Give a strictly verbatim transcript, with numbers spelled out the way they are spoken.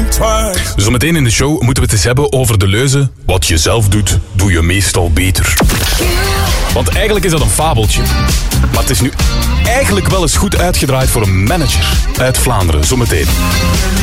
Zometeen in de show moeten we het eens hebben over de leuze: wat je zelf doet, doe je meestal beter. Want eigenlijk is dat een fabeltje. Maar het is nu eigenlijk wel eens goed uitgedraaid voor een manager uit Vlaanderen. Zometeen.